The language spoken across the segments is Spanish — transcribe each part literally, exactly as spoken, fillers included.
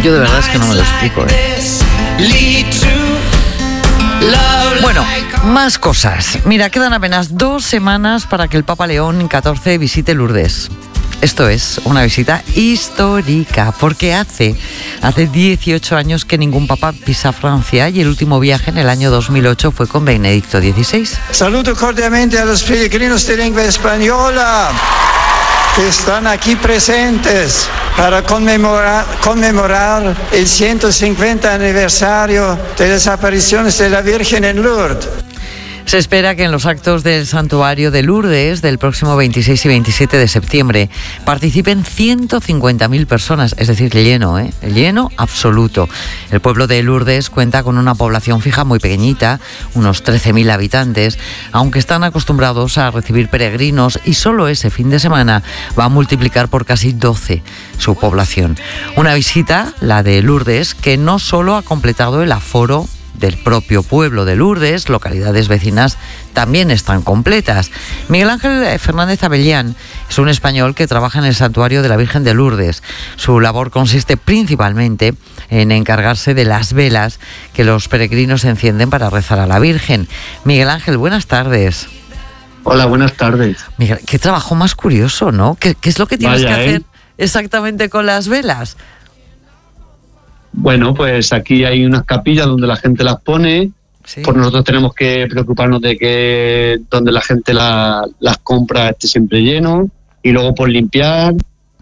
Yo de verdad es que no me lo explico, ¿eh? Bueno, más cosas. Mira, quedan apenas dos semanas para que el Papa León catorce visite Lourdes. Esto es una visita histórica, porque hace, hace dieciocho años que ningún papa pisa Francia y el último viaje en el año dos mil ocho fue con Benedicto dieciséis. Saludo cordialmente a los peregrinos de lengua española que están aquí presentes para conmemorar, conmemorar el ciento cincuenta aniversario de las apariciones de la Virgen en Lourdes. Se espera que en los actos del Santuario de Lourdes del próximo veintiséis y veintisiete de septiembre participen ciento cincuenta mil personas, es decir, lleno, ¿eh? lleno absoluto. El pueblo de Lourdes cuenta con una población fija muy pequeñita, unos trece mil habitantes, aunque están acostumbrados a recibir peregrinos y solo ese fin de semana va a multiplicar por casi doce su población. Una visita, la de Lourdes, que no solo ha completado el aforo del propio pueblo de Lourdes, localidades vecinas también están completas. Miguel Ángel Fernández Abellán es un español que trabaja en el Santuario de la Virgen de Lourdes. Su labor consiste principalmente en encargarse de las velas que los peregrinos encienden para rezar a la Virgen. Miguel Ángel, buenas tardes. Hola, buenas tardes. Miguel, qué trabajo más curioso, ¿no? ¿Qué, qué es lo que tienes Vaya, que hacer ¿eh? exactamente con las velas? Bueno, pues aquí hay unas capillas donde la gente las pone. Sí. Pues nosotros tenemos que preocuparnos de que donde la gente la, las compra esté siempre lleno, y luego por limpiar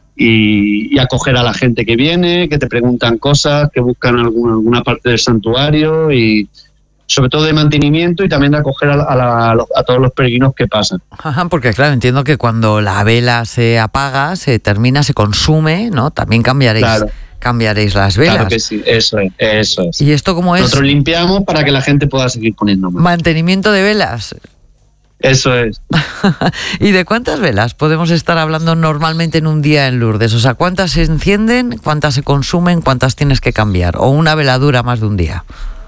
y, y acoger a la gente que viene, que te preguntan cosas, que buscan alguna, alguna parte del santuario, y sobre todo de mantenimiento y también de acoger a, a, la, a, los, a todos los peregrinos que pasan. Ajá, porque claro, entiendo que cuando la vela se apaga, se termina, se consume, ¿no? También cambiaréis. Claro. Cambiaréis las velas. Claro que sí, eso es, eso es. ¿Y esto cómo es? Nosotros limpiamos para que la gente pueda seguir poniendo más. Mantenimiento de velas. Eso es. ¿Y de cuántas velas podemos estar hablando normalmente en un día en Lourdes? O sea, ¿cuántas se encienden, cuántas se consumen, cuántas tienes que cambiar? ¿O una vela dura más de un día?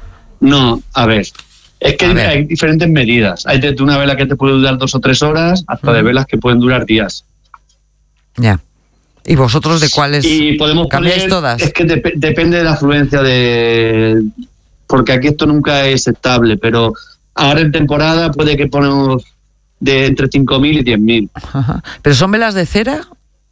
No, a ver, es que hay, hay diferentes medidas. Hay desde una vela que te puede durar dos o tres horas hasta uh-huh. de velas que pueden durar días. Ya. ¿Y vosotros de cuáles y podemos cambiáis poner, todas? Es que dep- depende de la afluencia de... Porque aquí esto nunca es estable, pero ahora en temporada puede que ponemos de entre cinco mil y diez mil. Ajá. ¿Pero son velas de cera?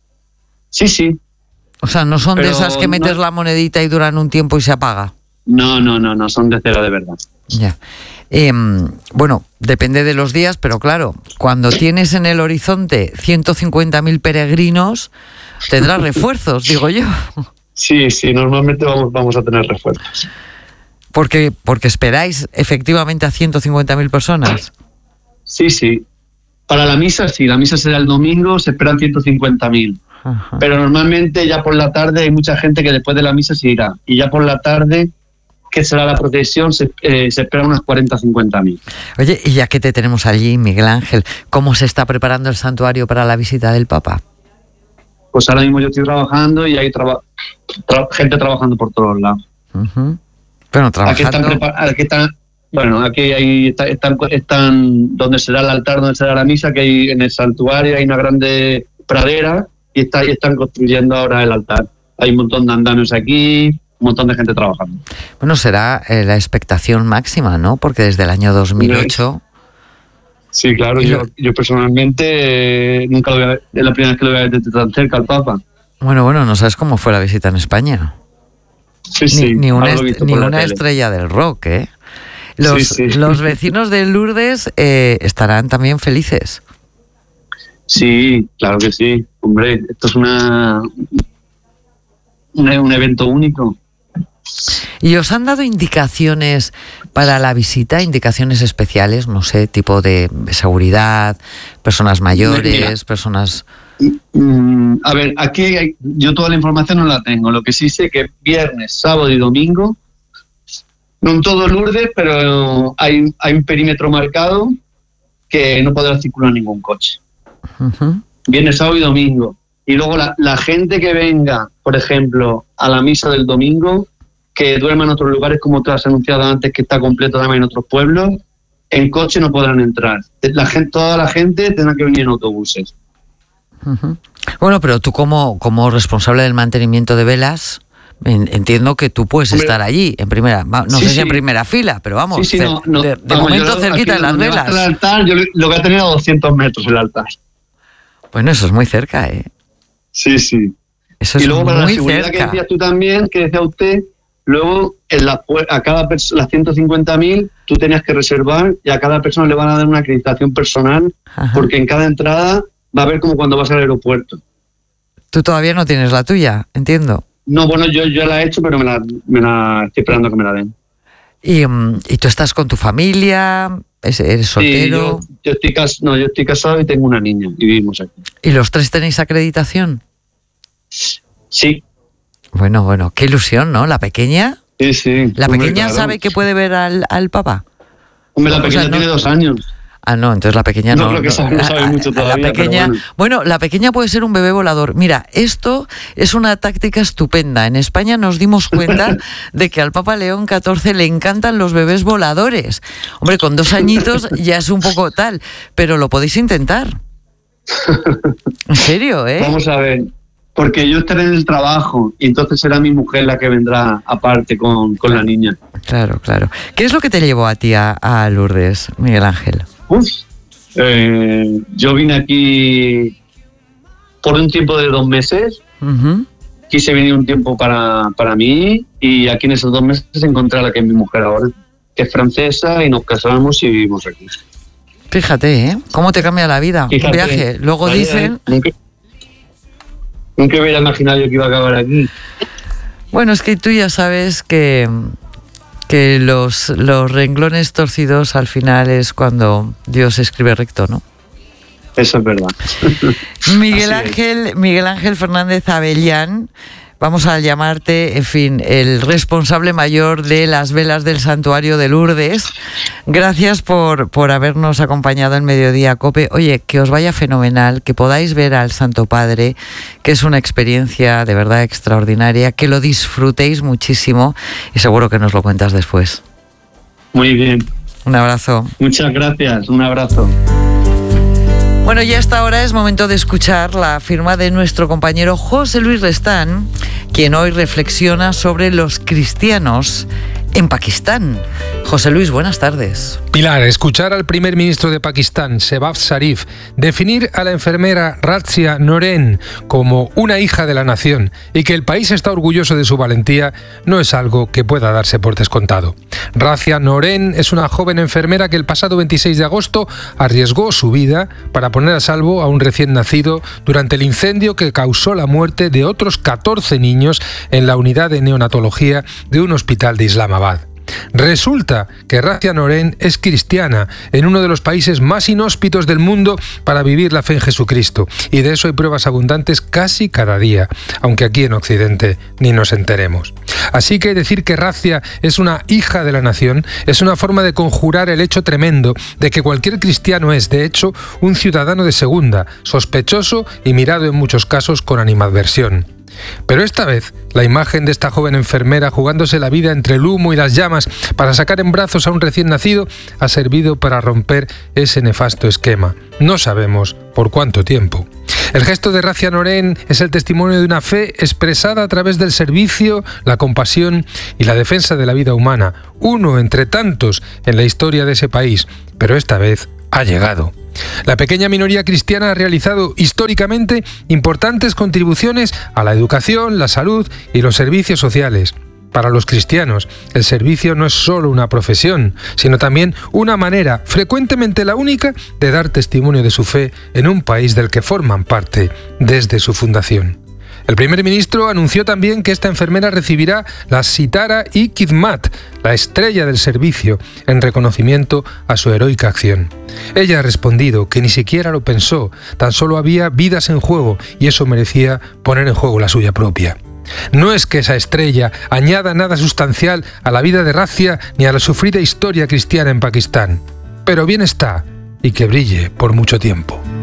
Sí, sí. O sea, ¿no son pero de esas que metes no, la monedita y duran un tiempo y se apaga? No, no, no, no, son de cera de verdad. Ya. Eh, bueno, depende de los días, pero claro, cuando tienes en el horizonte ciento cincuenta mil peregrinos, tendrás refuerzos, digo yo. Sí, sí, normalmente vamos, vamos a tener refuerzos. Porque, porque esperáis efectivamente a ciento cincuenta mil personas. Sí, sí. Para la misa, sí, la misa será el domingo, se esperan ciento cincuenta mil. Pero normalmente ya por la tarde hay mucha gente que después de la misa se irá. Y ya por la tarde, que será la procesión, se, eh, se esperan unas cuarenta a cincuenta mil. Oye, y ya que te tenemos allí, Miguel Ángel, ¿cómo se está preparando el santuario para la visita del Papa? Pues ahora mismo yo estoy trabajando y hay traba- tra- gente trabajando por todos lados. Uh-huh. Bueno, trabajando... Aquí están, prepar- aquí están, bueno, aquí hay, está- están, están donde será el altar, donde será la misa, que hay en el santuario hay una grande pradera y, está, y están construyendo ahora el altar. Hay un montón de andamios aquí, un montón de gente trabajando. Bueno, será eh, la expectación máxima, ¿no? Porque desde el año dos mil ocho... Sí, claro, yo, yo personalmente eh, nunca lo voy a ver, es la primera vez que lo voy a ver desde tan cerca al Papa. Bueno, bueno, no sabes cómo fue la visita en España. Sí, sí. Ni, ni una, est- ni una estrella del rock, ¿eh? Los, sí, sí. los vecinos de Lourdes eh, estarán también felices. Sí, claro que sí. Hombre, esto es una un, un evento único. ¿Y os han dado indicaciones para la visita, indicaciones especiales, no sé, tipo de seguridad, personas mayores, Mira, personas... A ver, aquí hay, yo toda la información no la tengo, lo que sí sé que viernes, sábado y domingo, no en todo Lourdes, pero hay, hay un perímetro marcado que no podrá circular ningún coche. Uh-huh. Viernes, sábado y domingo. Y luego la, la gente que venga, por ejemplo, a la misa del domingo, que duerma en otros lugares, como te has anunciado antes, que está completo también en otros pueblos, en coche no podrán entrar. La gente, toda la gente tendrá que venir en autobuses. Uh-huh. Bueno, pero tú como, como responsable del mantenimiento de velas, Entiendo que tú puedes Hombre, estar allí, en primera, no sí, sé si sí. en primera fila, pero vamos, sí, sí, no, no, de, de vamos, momento yo, cerquita de las velas. El altar, yo lo voy a tener a doscientos metros el altar. Bueno, eso es muy cerca, ¿eh? Sí, sí. Eso y es luego para muy la seguridad cerca. que decías tú también, que decía usted, luego en la, a cada persona, las ciento cincuenta mil, tú tenías que reservar y a cada persona le van a dar una acreditación personal, Ajá. porque en cada entrada va a haber como cuando vas al aeropuerto. Tú todavía no tienes la tuya, entiendo. No, bueno, yo, yo la he hecho, pero me la, me la estoy esperando que me la den. ¿Y, y tú estás con tu familia? ¿Eres soltero? Sí, yo, yo, estoy cas- no, yo estoy casado y tengo una niña y vivimos aquí. ¿Y los tres tenéis acreditación? Sí. Bueno, bueno, qué ilusión, ¿no? ¿La pequeña? Sí, sí. ¿La Hombre, pequeña claro. sabe que puede ver al, al papá? Hombre, la O pequeña sea, no- tiene dos años. Ah, no, entonces la pequeña No no. creo que sabe- no sabe mucho todavía, La pequeña, pero bueno. bueno, la pequeña puede ser un bebé volador. Mira, esto es una táctica estupenda. En España nos dimos cuenta de que al Papa León catorce le encantan los bebés voladores. Hombre, con dos añitos ya es un poco tal, pero lo podéis intentar. En serio, ¿eh? Vamos a ver. Porque yo estaré en el trabajo y entonces será mi mujer la que vendrá aparte con, con la niña. Claro, claro. ¿Qué es lo que te llevó a ti a, a Lourdes, Miguel Ángel? Uf, eh, yo vine aquí por un tiempo de dos meses. Uh-huh. Quise venir un tiempo para, para mí y aquí en esos dos meses encontré a la que es mi mujer ahora, que es francesa, y nos casamos y vivimos aquí. Fíjate, ¿eh? ¿Cómo te cambia la vida? Fíjate, un viaje. Luego vaya, dicen... Nunca, nunca hubiera imaginado yo que iba a acabar aquí. Bueno, es que tú ya sabes que, que los, los renglones torcidos al final es cuando Dios escribe recto, ¿no? Eso es verdad. Miguel Así Ángel, Miguel Ángel Fernández Avellán, vamos a llamarte, en fin, el responsable mayor de las velas del Santuario de Lourdes. Gracias por, por habernos acompañado en Mediodía Cope. Oye, que os vaya fenomenal, que podáis ver al Santo Padre, que es una experiencia de verdad extraordinaria, que lo disfrutéis muchísimo y seguro que nos lo cuentas después. Muy bien. Un abrazo. Muchas gracias. Un abrazo. Bueno, ya hasta ahora es momento de escuchar la firma de nuestro compañero José Luis Restán, quien hoy reflexiona sobre los cristianos en Pakistán. José Luis, buenas tardes. Pilar, escuchar al primer ministro de Pakistán, Shehbaz Sharif, definir a la enfermera Razia Noreen como una hija de la nación y que el país está orgulloso de su valentía no es algo que pueda darse por descontado. Razia Noreen es una joven enfermera que el pasado veintiséis de agosto arriesgó su vida para poner a salvo a un recién nacido durante el incendio que causó la muerte de otros catorce niños en la unidad de neonatología de un hospital de Islamabad. Resulta que Razia Noreen es cristiana en uno de los países más inhóspitos del mundo para vivir la fe en Jesucristo, y de eso hay pruebas abundantes casi cada día, aunque aquí en Occidente ni nos enteremos. Así que decir que Razia es una hija de la nación es una forma de conjurar el hecho tremendo de que cualquier cristiano es, de hecho, un ciudadano de segunda, sospechoso y mirado en muchos casos con animadversión. Pero esta vez, la imagen de esta joven enfermera jugándose la vida entre el humo y las llamas para sacar en brazos a un recién nacido ha servido para romper ese nefasto esquema. No sabemos por cuánto tiempo. El gesto de Razia Noreen es el testimonio de una fe expresada a través del servicio, la compasión y la defensa de la vida humana, uno entre tantos en la historia de ese país, pero esta vez ha llegado. La pequeña minoría cristiana ha realizado históricamente importantes contribuciones a la educación, la salud y los servicios sociales. Para los cristianos, el servicio no es solo una profesión, sino también una manera, frecuentemente la única, de dar testimonio de su fe en un país del que forman parte desde su fundación. El primer ministro anunció también que esta enfermera recibirá la Sitara y Khidmat, la estrella del servicio, en reconocimiento a su heroica acción. Ella ha respondido que ni siquiera lo pensó, tan solo había vidas en juego y eso merecía poner en juego la suya propia. No es que esa estrella añada nada sustancial a la vida de Razia ni a la sufrida historia cristiana en Pakistán, pero bien está, y que brille por mucho tiempo.